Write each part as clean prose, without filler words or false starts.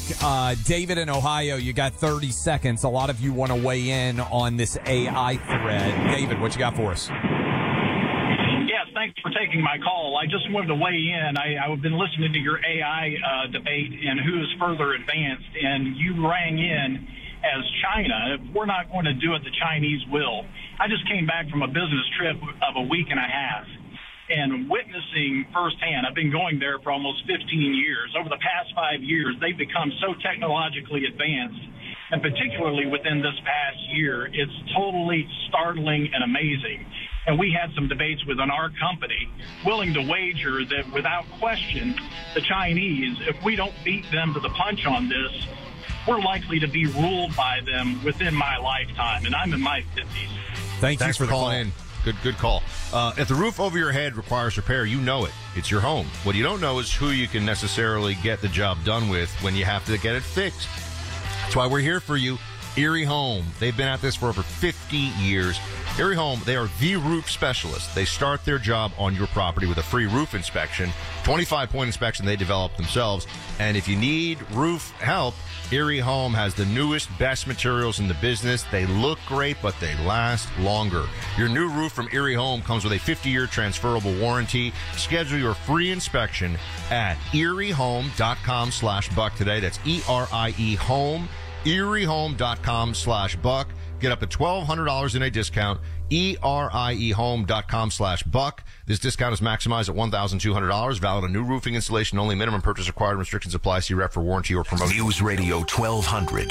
David in Ohio, you got 30 seconds. A lot of you want to weigh in on this AI thread. David, what you got for us? Yes, thanks for taking my call. I just wanted to weigh in. I've been listening to your AI debate and who is further advanced, and you rang in as China. If we're not going to do it, the Chinese will. I just came back from a business trip of a week and a half and witnessing firsthand. I've been going there for almost 15 years. Over the past 5 years, they've become so technologically advanced, and particularly within this past year, it's totally startling and amazing. And we had some debates within our company willing to wager that without question, the Chinese, if we don't beat them to the punch on this, we're likely to be ruled by them within my lifetime, and I'm in my 50s. Thanks for calling in. Good call. If the roof over your head requires repair, you know it. It's your home. What you don't know is who you can necessarily get the job done with when you have to get it fixed. That's why we're here for you. Erie Home. They've been at this for over 50 years. Erie Home, they are the roof specialists. They start their job on your property with a free roof inspection, 25-point inspection they develop themselves. And if you need roof help, Erie Home has the newest, best materials in the business. They look great, but they last longer. Your new roof from Erie Home comes with a 50-year transferable warranty. Schedule your free inspection at eriehome.com/buck today. That's ERIE Home. eriehome.com/buck. Get up to $1,200 in a discount. eriehome.com/buck. This discount is maximized at $1,200. Valid on new roofing installation only. Minimum purchase required. Restrictions apply. See rep for warranty or promotion. News Radio 1200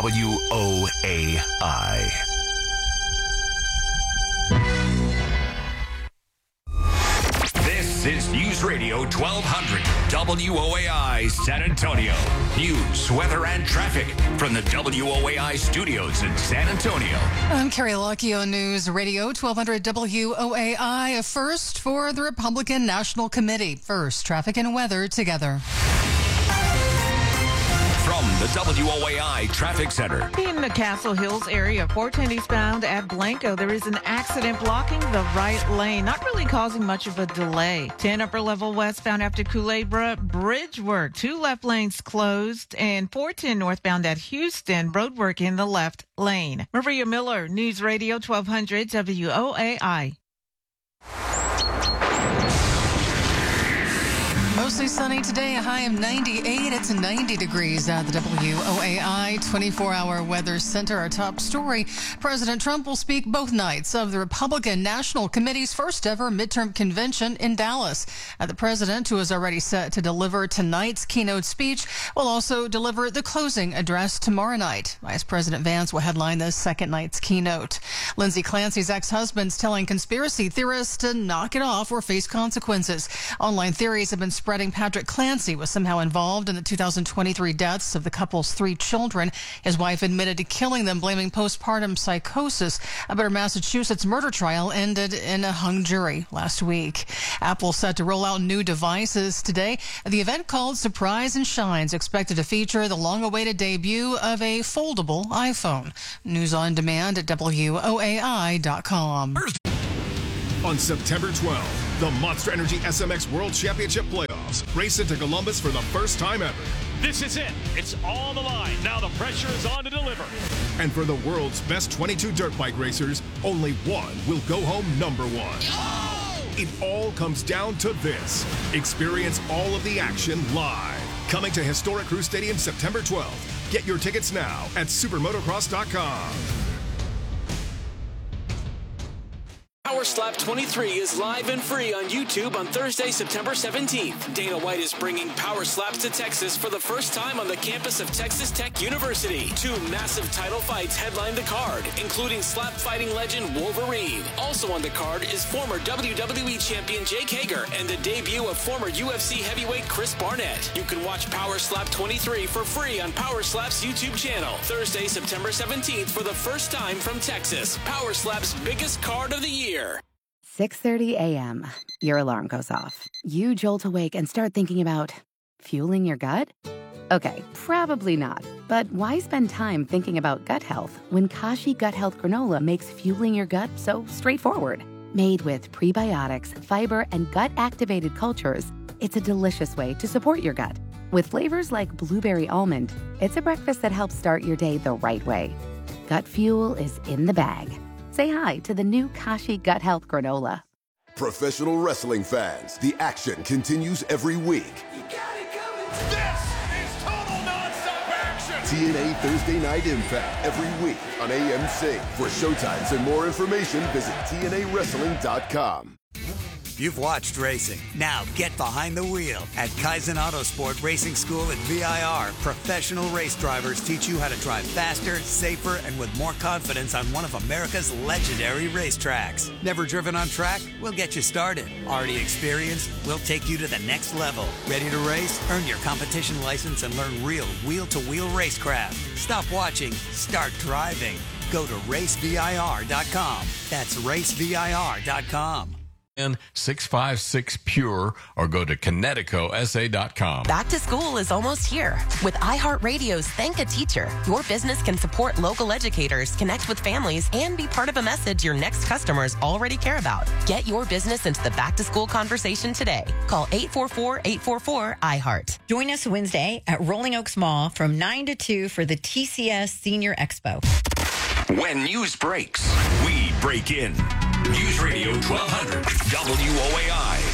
WOAI. This is News Radio 1200 WOAI San Antonio. News, weather, and traffic from the WOAI studios in San Antonio. I'm Carrie Locchio, News Radio 1200 WOAI. A first for the Republican National Committee. First, traffic and weather together. From the WOAI Traffic Center. In the Castle Hills area, 410 eastbound at Blanco, there is an accident blocking the right lane, not really causing much of a delay. 10 upper level westbound after Culebra, bridge work, 2 left lanes closed, and 410 northbound at Houston, road work in the left lane. Maria Miller, News Radio 1200 WOAI. Mostly sunny today, a high of 98. It's 90 degrees at the WOAI 24-hour weather center. Our top story, President Trump will speak both nights of the Republican National Committee's first ever midterm convention in Dallas. The president, who is already set to deliver tonight's keynote speech, will also deliver the closing address tomorrow night. Vice President Vance will headline the second night's keynote. Lindsay Clancy's ex-husband's telling conspiracy theorists to knock it off or face consequences. Online theories have been spreading Patrick Clancy was somehow involved in the 2023 deaths of the couple's 3 children. His wife admitted to killing them, blaming postpartum psychosis. But her Massachusetts murder trial ended in a hung jury last week. Apple set to roll out new devices today. The event called Surprise and Shines expected to feature the long-awaited debut of a foldable iPhone. News on demand at WOAI.com. On September 12th, the Monster Energy SMX World Championship Playoffs race into Columbus for the first time ever. This is it. It's on the line. Now the pressure is on to deliver. And for the world's best 22 dirt bike racers, only one will go home number 1. Oh! It all comes down to this. Experience all of the action live. Coming to historic Crew Stadium September 12th. Get your tickets now at supermotocross.com. Power Slap 23 is live and free on YouTube on Thursday, September 17th. Dana White is bringing Power Slaps to Texas for the first time on the campus of Texas Tech University. 2 massive title fights headline the card, including slap fighting legend Wolverine. Also on the card is former WWE champion Jake Hager and the debut of former UFC heavyweight Chris Barnett. You can watch Power Slap 23 for free on Power Slap's YouTube channel. Thursday, September 17th for the first time from Texas. Power Slap's biggest card of the year. 6:30 a.m. Your alarm goes off. You jolt awake and start thinking about fueling your gut? Okay, probably not. But why spend time thinking about gut health when Kashi Gut Health Granola makes fueling your gut so straightforward? Made with prebiotics, fiber, and gut-activated cultures, it's a delicious way to support your gut. With flavors like blueberry almond, it's a breakfast that helps start your day the right way. Gut Fuel is in the bag. Say hi to the new Kashi Gut Health Granola. Professional wrestling fans, the action continues every week. This is total nonstop action! TNA Thursday Night Impact every week on AMC. For showtimes and more information, visit TNAWrestling.com. You've watched racing. Now get behind the wheel. At Kaizen Autosport Racing School at VIR, professional race drivers teach you how to drive faster, safer, and with more confidence on one of America's legendary racetracks. Never driven on track? We'll get you started. Already experienced? We'll take you to the next level. Ready to race? Earn your competition license and learn real wheel-to-wheel racecraft. Stop watching. Start driving. Go to racevir.com. That's racevir.com. 656 Pure or go to KineticoSA.com. Back to school is almost here. With iHeartRadio's Thank a Teacher, your business can support local educators, connect with families, and be part of a message your next customers already care about. Get your business into the back to school conversation today. Call 844-844-iHeart. Join us Wednesday at Rolling Oaks Mall from 9 to 2 for the TCS Senior Expo. When news breaks, we break in. News Radio 1200 WOAI.